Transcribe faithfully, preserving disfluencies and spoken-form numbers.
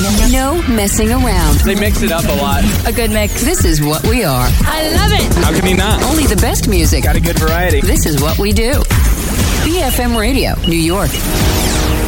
No messing around. They mix it up a lot. A good mix. This is what we are. I love it. How can you not? Only the best music. Got a good variety. This is what we do. B F M Radio, New York.